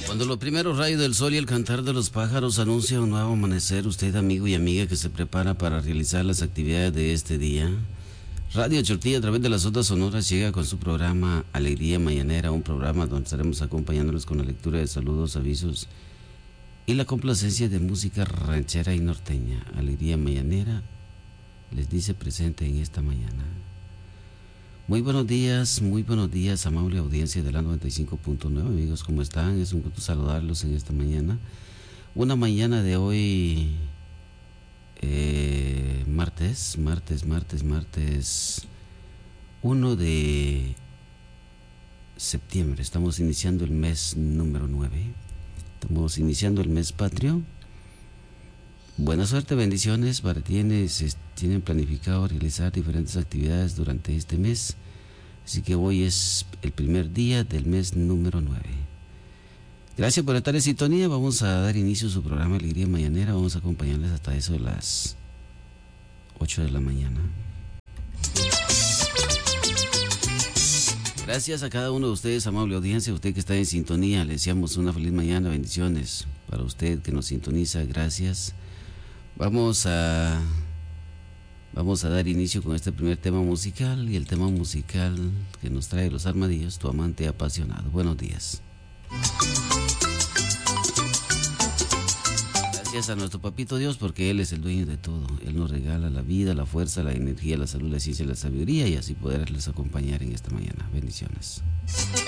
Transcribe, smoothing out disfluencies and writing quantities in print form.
Cuando los primeros rayos del sol y el cantar de los pájaros anuncian un nuevo amanecer, usted, amigo y amiga que se prepara para realizar las actividades de este día, Radio Chortilla a través de las ondas sonoras llega con su programa Alegría Mañanera, un programa donde estaremos acompañándolos con la lectura de saludos, avisos y la complacencia de música ranchera y norteña. Alegría Mañanera les dice presente en esta mañana. Muy buenos días, amable audiencia de la 95.9, amigos, ¿cómo están? Es un gusto saludarlos en esta mañana. Una mañana de hoy, martes 1 de septiembre. Estamos iniciando el mes número 9. Estamos iniciando el mes patrio. Buena suerte, bendiciones para quienes tienen planificado realizar diferentes actividades durante este mes. Así que hoy es el primer día del mes número 9. Gracias por estar en sintonía. Vamos a dar inicio a su programa Alegría Mañanera. Vamos a acompañarles hasta eso de las 8 de la mañana. Gracias a cada uno de ustedes, amable audiencia, usted que está en sintonía. Le deseamos una feliz mañana, bendiciones para usted que nos sintoniza. Gracias. Vamos a dar inicio con este primer tema musical, y el tema musical que nos trae Los Armadillos, Tu Amante Apasionado. Buenos días. Gracias a nuestro papito Dios, porque Él es el dueño de todo. Él nos regala la vida, la fuerza, la energía, la salud, la ciencia y la sabiduría, y así poderles acompañar en esta mañana. Bendiciones.